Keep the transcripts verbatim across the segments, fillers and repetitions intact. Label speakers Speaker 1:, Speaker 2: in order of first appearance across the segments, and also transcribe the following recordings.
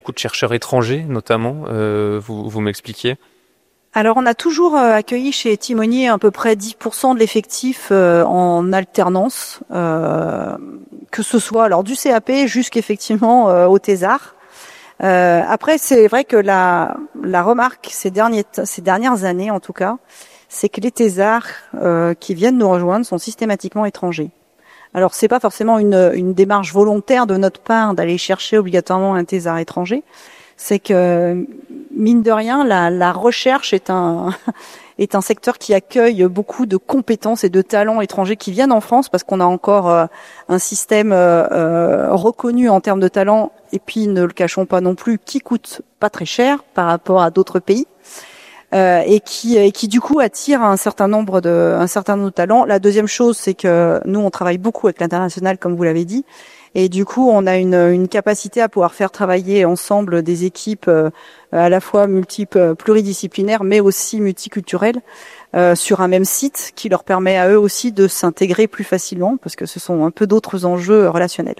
Speaker 1: Beaucoup de chercheurs étrangers, notamment, euh, vous, vous m'expliquiez.
Speaker 2: Alors, on a toujours accueilli chez Timonier à peu près dix pour cent de l'effectif euh, en alternance, euh, que ce soit alors du C A P jusqu'effectivement euh, au thésard. Euh, après, c'est vrai que la, la remarque ces, derniers, ces dernières années, en tout cas, c'est que les thésards euh, qui viennent nous rejoindre sont systématiquement étrangers. Alors, c'est pas forcément une, une démarche volontaire de notre part d'aller chercher obligatoirement un thésard étranger. C'est que, mine de rien, la, la recherche est un, est un secteur qui accueille beaucoup de compétences et de talents étrangers qui viennent en France parce qu'on a encore euh, un système euh, euh, reconnu en termes de talent et puis, ne le cachons pas non plus, qui coûte pas très cher par rapport à d'autres pays euh, et qui, et qui du coup attire un certain nombre de, un certain nombre de talents. La deuxième chose, c'est que nous, on travaille beaucoup avec l'international, comme vous l'avez dit. Et du coup, on a une, une capacité à pouvoir faire travailler ensemble des équipes euh, à la fois multiples, pluridisciplinaires, mais aussi multiculturelles euh, sur un même site, qui leur permet à eux aussi de s'intégrer plus facilement, parce que ce sont un peu d'autres enjeux relationnels.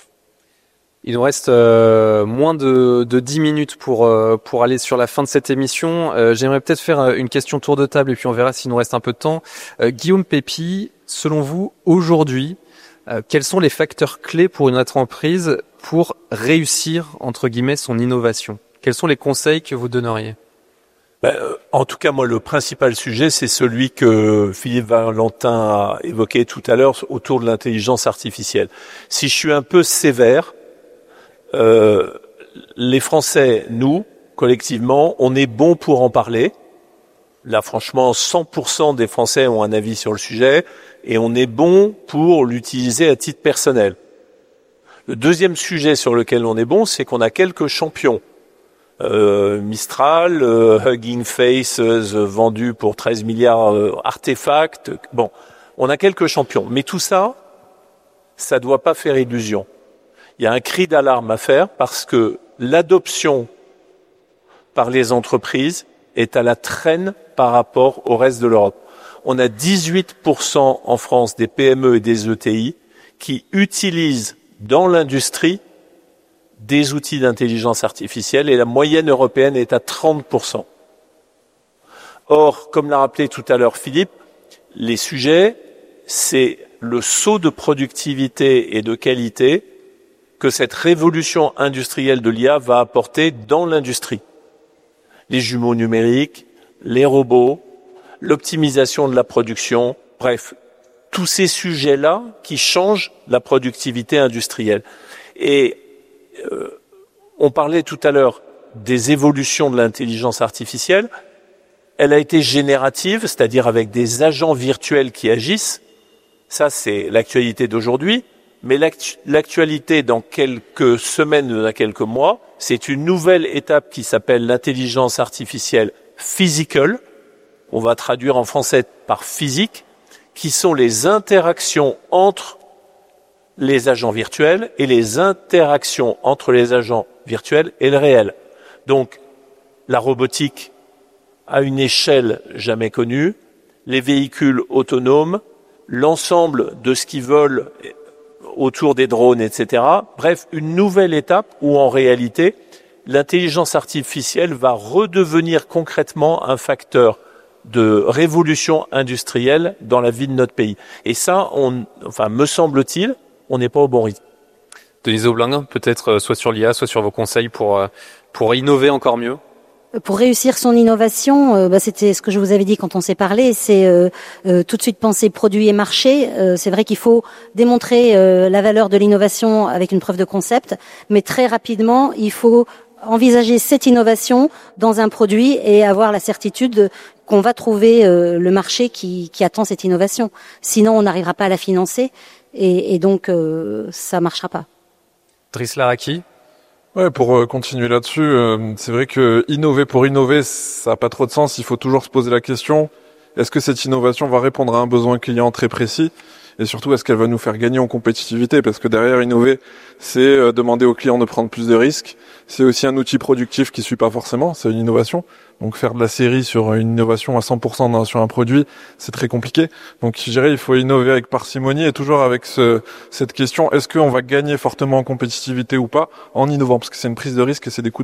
Speaker 1: Il nous reste euh, moins de, de dix minutes pour euh, pour aller sur la fin de cette émission. Euh, j'aimerais peut-être faire une question tour de table et puis on verra s'il nous reste un peu de temps. Euh, Guillaume Pépi, selon vous, aujourd'hui, Euh, quels sont les facteurs clés pour une entreprise pour réussir, entre guillemets, son innovation? Quels sont les conseils que vous donneriez?
Speaker 3: Ben, en tout cas, moi, le principal sujet, c'est celui que Philippe Valentin a évoqué tout à l'heure autour de l'intelligence artificielle. Si je suis un peu sévère, euh, les Français, nous, collectivement, on est bons pour en parler. Là, franchement, cent pour cent des Français ont un avis sur le sujet et on est bon pour l'utiliser à titre personnel. Le deuxième sujet sur lequel on est bon, c'est qu'on a quelques champions. Euh, Mistral, euh, Hugging Face, euh, vendu pour treize milliards, euh, Artefact. Bon, on a quelques champions. Mais tout ça, ça doit pas faire illusion. Il y a un cri d'alarme à faire parce que l'adoption par les entreprises est à la traîne par rapport au reste de l'Europe. On a dix-huit pour cent en France des P M E et des E T I qui utilisent dans l'industrie des outils d'intelligence artificielle et la moyenne européenne est à trente pour cent. Or, comme l'a rappelé tout à l'heure Philippe, les sujets, c'est le saut de productivité et de qualité que cette révolution industrielle de l'I A va apporter dans l'industrie. Les jumeaux numériques, les robots, l'optimisation de la production, bref, tous ces sujets-là qui changent la productivité industrielle. Et euh, on parlait tout à l'heure des évolutions de l'intelligence artificielle. Elle a été générative, c'est-à-dire avec des agents virtuels qui agissent. Ça, c'est l'actualité d'aujourd'hui. Mais l'actu- l'actualité dans quelques semaines, dans quelques mois, c'est une nouvelle étape qui s'appelle l'intelligence artificielle physical. On va traduire en français par physique, qui sont les interactions entre les agents virtuels et les interactions entre les agents virtuels et le réel. Donc, la robotique à une échelle jamais connue, les véhicules autonomes, l'ensemble de ce qui vole autour des drones, et cetera. Bref, une nouvelle étape où, en réalité, l'intelligence artificielle va redevenir concrètement un facteur de révolution industrielle dans la vie de notre pays. Et ça, on, enfin, me semble-t-il, on n'est pas au bon rythme.
Speaker 1: Denise Aubling, peut-être soit sur l'I A, soit sur vos conseils pour, pour innover encore mieux.
Speaker 4: Pour réussir son innovation, euh, bah, c'était ce que je vous avais dit quand on s'est parlé, c'est euh, euh, tout de suite penser produit et marché. Euh, c'est vrai qu'il faut démontrer euh, la valeur de l'innovation avec une preuve de concept, mais très rapidement, il faut envisager cette innovation dans un produit et avoir la certitude qu'on va trouver euh, le marché qui, qui attend cette innovation. Sinon, on n'arrivera pas à la financer et, et donc euh, ça marchera pas.
Speaker 1: Driss Laraki.
Speaker 5: Ouais, pour euh, continuer là-dessus, euh, c'est vrai que innover pour innover, ça n'a pas trop de sens. Il faut toujours se poser la question, est-ce que cette innovation va répondre à un besoin client très précis? et surtout est-ce qu'elle va nous faire gagner en compétitivité, parce que derrière innover, c'est euh, demander aux clients de prendre plus de risques, c'est aussi un outil productif qui suit pas forcément, c'est une innovation. Donc faire de la série sur une innovation à cent pour cent dans, sur un produit, c'est très compliqué. Donc je dirais il faut innover avec parcimonie et toujours avec ce, cette question, est-ce qu'on va gagner fortement en compétitivité ou pas en innovant, parce que c'est une prise de risque et c'est des coûts